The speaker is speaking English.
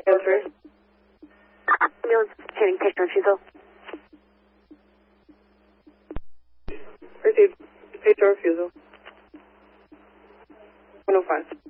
Answer. Ambulance obtaining patient refusal. Received. Patient refusal. 105.